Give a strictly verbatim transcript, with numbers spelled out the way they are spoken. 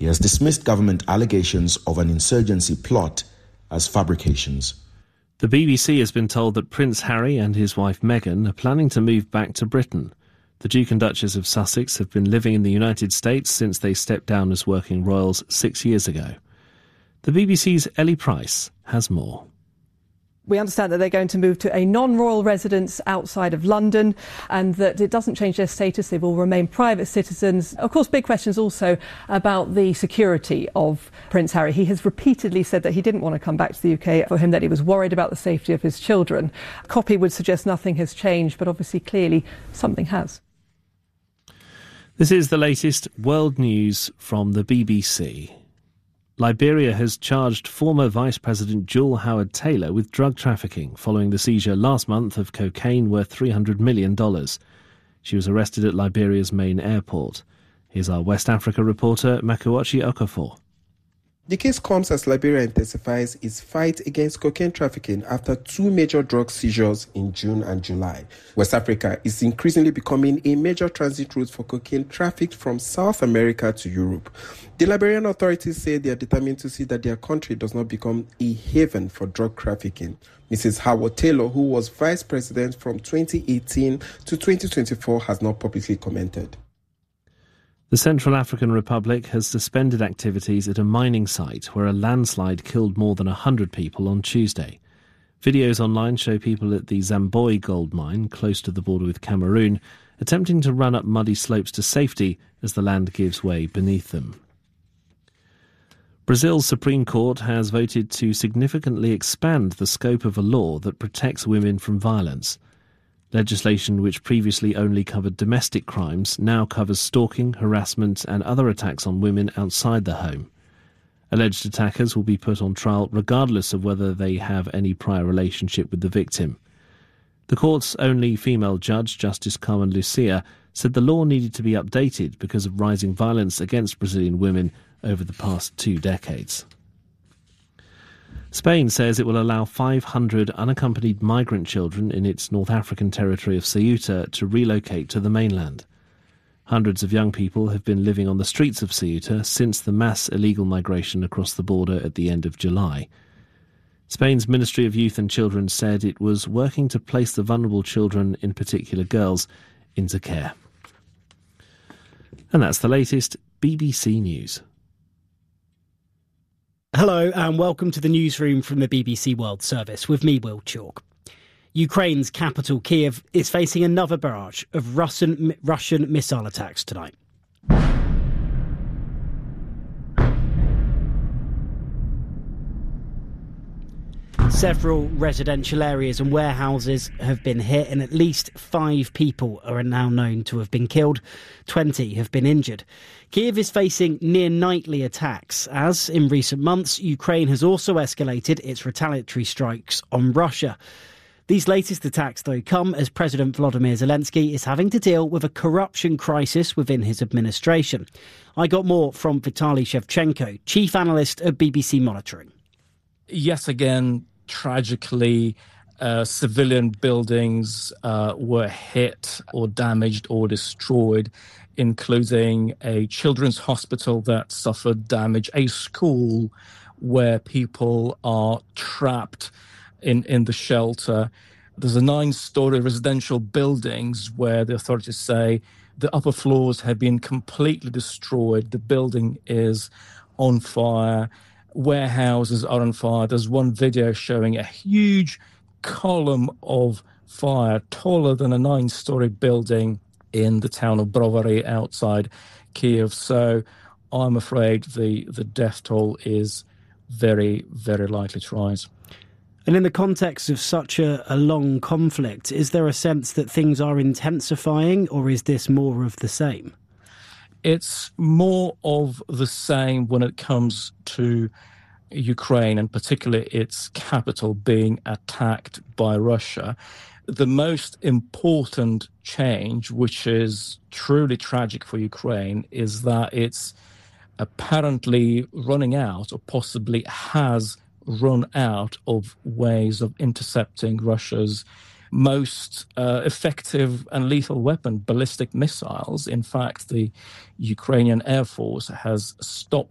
He has dismissed government allegations of an insurgency plot as fabrications. The B B C has been told that Prince Harry and his wife Meghan are planning to move back to Britain. The Duke and Duchess of Sussex have been living in the United States since they stepped down as working royals six years ago. The B B C's Ellie Price has more. We understand that they're going to move to a non-royal residence outside of London and that it doesn't change their status. They will remain private citizens. Of course, big questions also about the security of Prince Harry. He has repeatedly said that he didn't want to come back to the U K, for him that he was worried about the safety of his children. A copy would suggest nothing has changed, but obviously, clearly, something has. This is the latest world news from the B B C. Liberia has charged former Vice President Jewel Howard-Taylor with drug trafficking following the seizure last month of cocaine worth three hundred million dollars. She was arrested at Liberia's main airport. Here's our West Africa reporter, Makuachi Okafor. The case comes as Liberia intensifies its fight against cocaine trafficking after two major drug seizures in June and July. West Africa is increasingly becoming a major transit route for cocaine trafficked from South America to Europe. The Liberian authorities say they are determined to see that their country does not become a haven for drug trafficking. Missus Howard-Taylor, who was vice president from twenty eighteen to twenty twenty-four, has not publicly commented. The Central African Republic has suspended activities at a mining site where a landslide killed more than one hundred people on Tuesday. Videos online show people at the Zamboi gold mine, close to the border with Cameroon, attempting to run up muddy slopes to safety as the land gives way beneath them. Brazil's Supreme Court has voted to significantly expand the scope of a law that protects women from violence. Legislation which previously only covered domestic crimes now covers stalking, harassment and other attacks on women outside the home. Alleged attackers will be put on trial regardless of whether they have any prior relationship with the victim. The court's only female judge, Justice Carmen Lucia, said the law needed to be updated because of rising violence against Brazilian women over the past two decades. Spain says it will allow five hundred unaccompanied migrant children in its North African territory of Ceuta to relocate to the mainland. Hundreds of young people have been living on the streets of Ceuta since the mass illegal migration across the border at the end of July. Spain's Ministry of Youth and Children said it was working to place the vulnerable children, in particular girls, into care. And that's the latest B B C News. Hello and welcome to the newsroom from the B B C World Service with me, Will Chalk. Ukraine's capital, Kiev, is facing another barrage of Russian, Russian missile attacks tonight. Several residential areas and warehouses have been hit and at least five people are now known to have been killed. twenty have been injured. Kiev is facing near nightly attacks as, in recent months, Ukraine has also escalated its retaliatory strikes on Russia. These latest attacks, though, come as President Volodymyr Zelensky is having to deal with a corruption crisis within his administration. I got more from Vitaly Shevchenko, chief analyst at B B C Monitoring. Yes, again, tragically, uh, civilian buildings uh, were hit or damaged or destroyed, including a children's hospital that suffered damage, a school where people are trapped in, in the shelter. There's a nine-story residential buildings where the authorities say the upper floors have been completely destroyed. The building is on fire. Warehouses are on fire. There's one video showing a huge column of fire taller than a nine-story building in the town of Brovary outside Kiev. So I'm afraid the, the death toll is very, very likely to rise. And in the context of such a, a long conflict, is there a sense that things are intensifying, or is this more of the same? It's more of the same when it comes to Ukraine, and particularly its capital being attacked by Russia. The most important change, which is truly tragic for Ukraine, is that it's apparently running out, or possibly has run out, of ways of intercepting Russia's most uh, effective and lethal weapon, ballistic missiles. In fact, the Ukrainian Air Force has stopped